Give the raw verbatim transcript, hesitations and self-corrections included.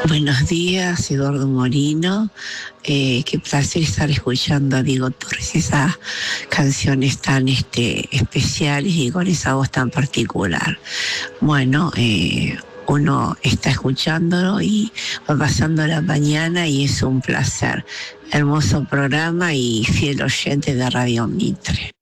Buenos días, Eduardo Morino. Eh, qué placer estar escuchando a Diego Torres, esas canciones tan este, especiales y con esa voz tan particular. Bueno, eh, uno está escuchándolo y va pasando la mañana y es un placer. Hermoso programa y fiel oyente de Radio Mitre.